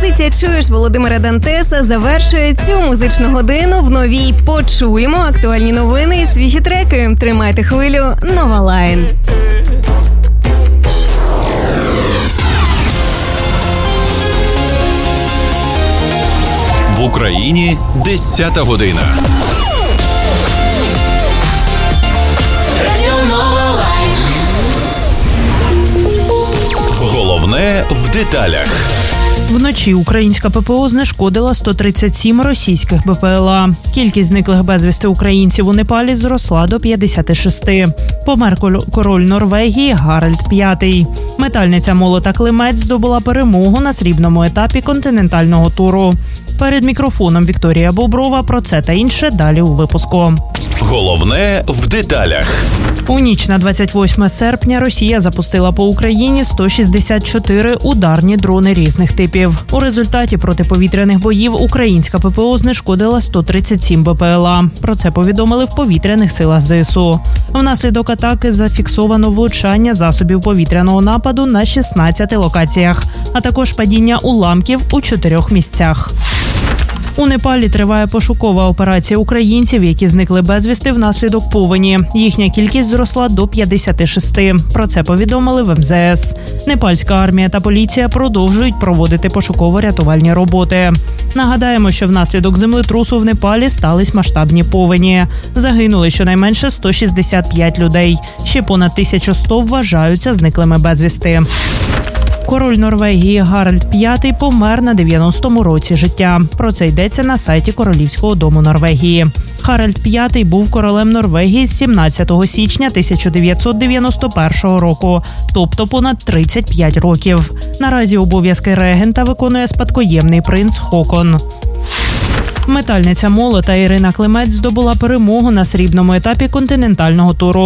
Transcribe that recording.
Композиція «Чуєш» Володимира Дантеса завершує цю музичну годину. В новій почуємо актуальні новини і свіжі треки. Тримайте хвилю. Нова Лайн. В Україні 10-та година. Головне в деталях. Вночі українська ППО знешкодила 137 російських БПЛА. Кількість зниклих безвісти українців у Непалі зросла до 56. Помер король Норвегії Гаральд V. Метальниця молота Климець здобула перемогу на срібному етапі континентального туру. Перед мікрофоном Вікторія Боброва. Про це та інше далі у випуску. Головне в деталях. У ніч на 28 серпня Росія запустила по Україні 164 ударні дрони різних типів. У результаті протиповітряних боїв українська ППО знешкодила 137 БПЛА. Про це повідомили в повітряних силах ЗСУ. Внаслідок атаки зафіксовано влучання засобів повітряного нападу на 16 локаціях, а також падіння уламків у 4 місцях. У Непалі триває пошукова операція українців, які зникли безвісти внаслідок повені. Їхня кількість зросла до 56. Про це повідомили в МЗС. Непальська армія та поліція продовжують проводити пошуково-рятувальні роботи. Нагадаємо, що внаслідок землетрусу в Непалі стались масштабні повені. Загинули щонайменше 165 людей. Ще понад 1100 вважаються зниклими безвісти. Король Норвегії Гаральд V помер на 90-му році життя. Про це йдеться на сайті Королівського дому Норвегії. Гаральд V був королем Норвегії з 17 січня 1991 року, тобто понад 35 років. Наразі обов'язки регента виконує спадкоємний принц Хокон. Метальниця молота Ірина Климець здобула перемогу на срібному етапі континентального туру.